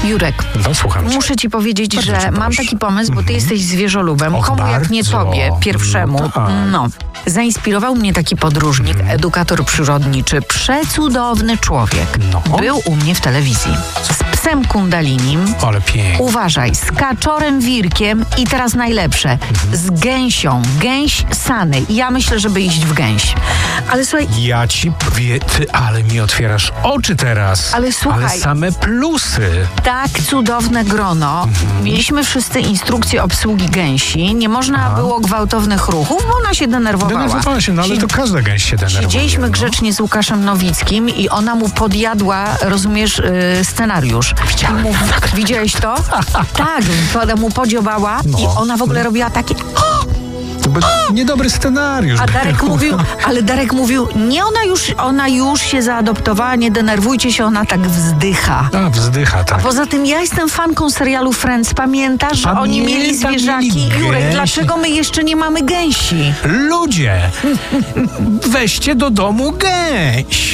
Jurek, No, słucham cię. muszę ci powiedzieć, Bardzo że cię mam proszę. taki pomysł, bo ty jesteś zwierzolubem. Och, Komu jak nie bardzo. tobie, pierwszemu. No tak. No. Zainspirował mnie taki podróżnik, edukator przyrodniczy, przecudowny człowiek. No. Był u mnie w telewizji. Z psem kundalinim. Ale pięknie. Uważaj, z kaczorem wirkiem i teraz najlepsze, z gęsią. Gęś Sany. Ja myślę, żeby iść w gęś. Ale słuchaj, Ja ci powiem, ty, ale mi otwierasz oczy teraz. Ale słuchaj. Ale same plusy. tak cudowne grono. Mieliśmy wszyscy instrukcje obsługi gęsi. Nie można było gwałtownych ruchów, bo ona się denerwowała. Denerwowała się, no ale to każda gęś się denerwuje. Siedzieliśmy no. grzecznie z Łukaszem Nowickim i ona mu podjadła, rozumiesz, scenariusz. Widziałem. Widziałeś to? Tak, ona mu podziobała i No. ona w ogóle robiła takie... To był niedobry scenariusz. A Darek mówił, nie, ona już się zaadoptowała, nie denerwujcie się, ona tak wzdycha. A, wzdycha, tak. Poza tym ja jestem fanką serialu Friends. Pamiętasz, że oni mieli Pamiętam, zwierzaki? mieli Jurek, gęsi. dlaczego my jeszcze nie mamy gęsi? Ludzie, weźcie do domu gęś.